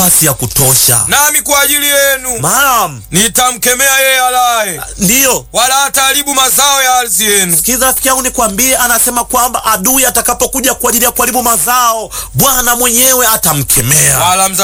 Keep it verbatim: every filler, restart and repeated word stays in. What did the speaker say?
nafasi ya kutosha. Nami kwa ajili yenu Naam, nitamkemea yeye alaye, ndiyo. wala hataharibu mazao ya ardhi yenu. Sikiza rafiki yangu, nikwambie, anasema kwamba adui atakapokuja kwa ajili ya kuharibu mazao, Bwana mwenyewe atamkemea. Wala